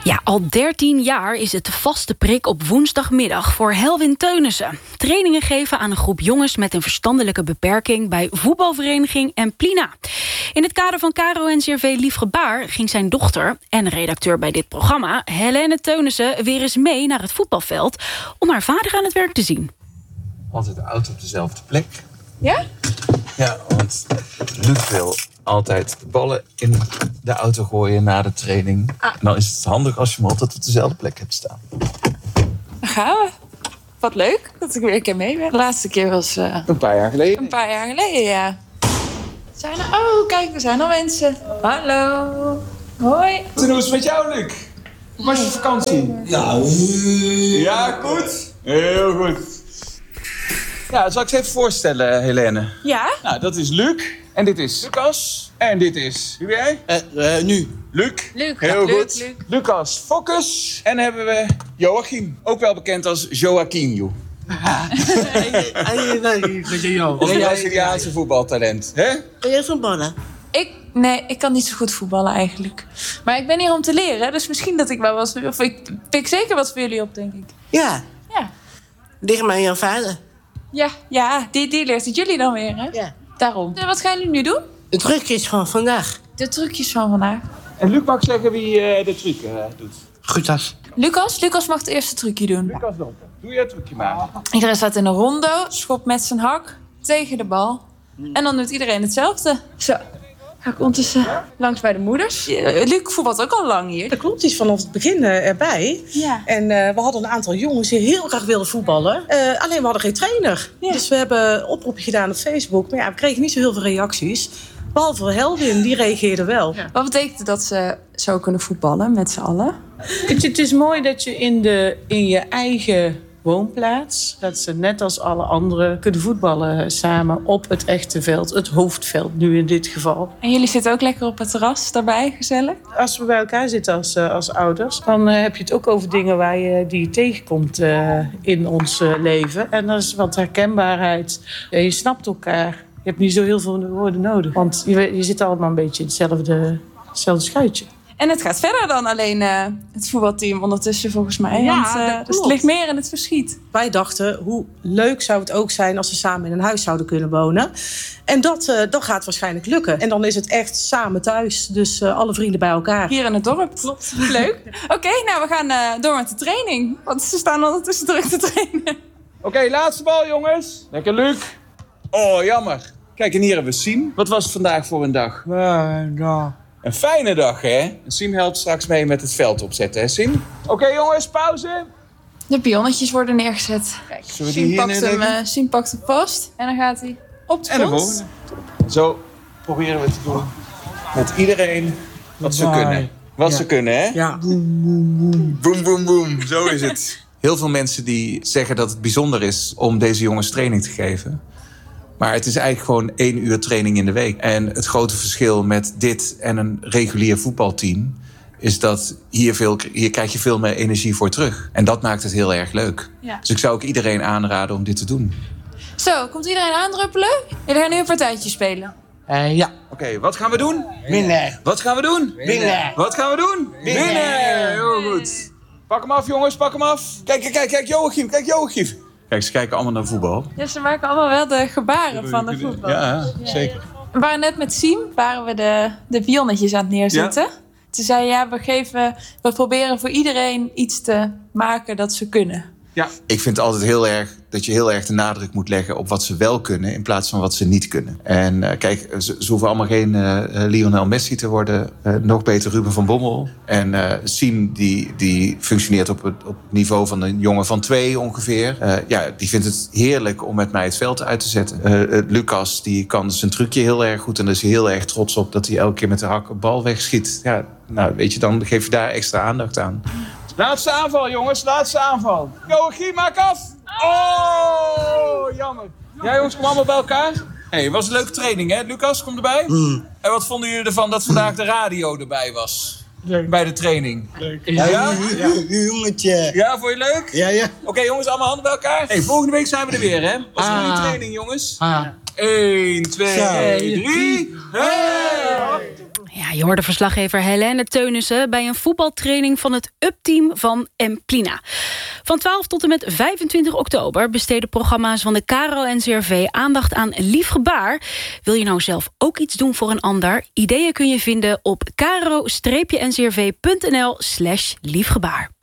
Ja, al 13 jaar is het de vaste prik op woensdagmiddag voor Helwin Teunissen. Trainingen geven aan een groep jongens met een verstandelijke beperking bij voetbalvereniging Emplina. In het kader van KRO-NCRV Lief Gebaar ging zijn dochter en redacteur bij dit programma, Helene Teunissen, weer eens mee naar het voetbalveld om haar vader aan het werk te zien. Altijd oud op dezelfde plek. Ja? Ja, want Luc wil altijd de ballen in de auto gooien na de training. En dan is het handig als je hem altijd op dezelfde plek hebt staan. Dan gaan we. Wat leuk dat ik weer een keer mee ben. De laatste keer was Een paar jaar geleden. een paar jaar geleden, ja. Oh, kijk, er zijn al mensen. Hallo. Hoi. Hoe is het met jou, Luc? Hoe was je vakantie? Ja, goed. Heel goed. Ja, zal ik je even voorstellen, Helene? Ja? Nou, dat is Luc. En dit is Lucas. En dit is... Wie ben jij? Nu. Luc. Heel goed. Luc. Lucas Focus. En dan hebben we Joachim. Ook wel bekend als Joaquinho. Ons Braziliaanse voetbaltalent. Hè? Ben jij voetballen? Ik kan niet zo goed voetballen eigenlijk. Maar ik ben hier om te leren, dus misschien dat ik wel wat... Of ik pik zeker wat voor jullie op, denk ik. Ja. Ja. Ligt mij jouw vader. Ja, die leert het jullie dan weer, hè? Ja. Daarom. En wat gaan jullie nu doen? De trucjes van vandaag. De trucjes van vandaag. En Luc mag zeggen wie de truc doet. Goed as. Lucas mag het eerste trucje doen. Lucas Donker. Doe je het trucje maar. Iedereen staat in een rondo, schopt met zijn hak tegen de bal. En dan doet iedereen hetzelfde. Zo. Ga ik ondertussen langs bij de moeders. Luc voetbalt ook al lang hier. Dat klopt, die is vanaf het begin erbij. Ja. En we hadden een aantal jongens die heel graag wilden voetballen. Alleen we hadden geen trainer. Ja. Dus we hebben een oproepje gedaan op Facebook. Maar ja, we kregen niet zo heel veel reacties. Behalve Helwin, die reageerde wel. Ja. Wat betekent het dat ze zo kunnen voetballen met z'n allen? Het is mooi dat je in je eigen woonplaats, dat ze net als alle anderen kunnen voetballen samen op het echte veld. Het hoofdveld nu in dit geval. En jullie zitten ook lekker op het terras daarbij, gezellig? Als we bij elkaar zitten als ouders, dan heb je het ook over dingen die je tegenkomt in ons leven. En dat is wat herkenbaarheid. Ja, je snapt elkaar. Je hebt niet zo heel veel woorden nodig. Want je zit allemaal een beetje in hetzelfde schuitje. En het gaat verder dan alleen het voetbalteam ondertussen volgens mij. Ja, want, dat dus het klopt. ligt meer in het verschiet. Wij dachten, hoe leuk zou het ook zijn als ze samen in een huis zouden kunnen wonen. En dat gaat waarschijnlijk lukken. En dan is het echt samen thuis. Dus alle vrienden bij elkaar. Hier in het dorp. Klopt. Leuk. Oké, nou we gaan door met de training. Want ze staan ondertussen druk te trainen. Oké, laatste bal, jongens. Lekker, Luc. Oh, jammer. Kijk, en hier hebben we Siem. Wat was het vandaag voor een dag? Een fijne dag, hè? En Siem helpt straks mee met het veld opzetten, hè, Siem? Oké, jongens, pauze. De pionnetjes worden neergezet. Kijk, Zullen we die hier neerleggen? Siem pakt hem vast. En dan gaat hij op de En de grond. volgende. Zo proberen we te doen met iedereen wat ze kunnen. Wat ze kunnen, hè? Ja. Boem, boem, boem. Zo is het. Heel veel mensen die zeggen dat het bijzonder is om deze jongens training te geven. Maar het is eigenlijk gewoon 1 uur training in de week. En het grote verschil met dit en een regulier voetbalteam is dat hier krijg je veel meer energie voor terug. En dat maakt het heel erg leuk. Ja. Dus ik zou ook iedereen aanraden om dit te doen. Zo, komt iedereen aandruppelen? Jullie gaan nu een partijtje spelen. Ja. Oké, wat gaan we doen? Winnen. Wat gaan we doen? Winnen. Wat gaan we doen? Winnen! Heel goed. Pak hem af, jongens, pak hem af. Kijk, Joachim, kijk, Joachim. Kijk, ze kijken allemaal naar voetbal. Ja, ze maken allemaal wel de gebaren van de voetbal. Ja, zeker. We waren net met Siem, waren we de pionnetjes aan het neerzetten. Ja. Toen zei ja, we proberen voor iedereen iets te maken dat ze kunnen. Ja. Ik vind altijd heel erg dat je heel erg de nadruk moet leggen op wat ze wel kunnen in plaats van wat ze niet kunnen. En kijk, ze hoeven allemaal geen Lionel Messi te worden. Nog beter Ruben van Bommel. En Siem die functioneert op het niveau van een jongen van 2 ongeveer. Die vindt het heerlijk om met mij het veld uit te zetten. Lucas die kan zijn trucje heel erg goed en daar is hij heel erg trots op dat hij elke keer met de hak een bal wegschiet. Ja, nou weet je, dan geef je daar extra aandacht aan. Laatste aanval, jongens. Laatste aanval. Joachim, maak af. Oh, jammer. Ja, jongens, kom allemaal bij elkaar. Het was een leuke training, hè? Lucas, kom erbij. En wat vonden jullie ervan dat vandaag de radio erbij was? Leuk. Bij de training. Leuk. Ja? Jongetje. Ja, vond je leuk? Ja. Oké, jongens, allemaal handen bij elkaar. Volgende week zijn we er weer, hè? Was een goede training, jongens. 1, 2, 3. Hey! Ja, je hoorde verslaggever Helene Teunissen bij een voetbaltraining van het UP-team van Emplina. Van 12 tot en met 25 oktober besteden programma's van de KRO-NCRV aandacht aan lief gebaar. Wil je nou zelf ook iets doen voor een ander? Ideeën kun je vinden op kro-ncrv.nl/liefgebaar.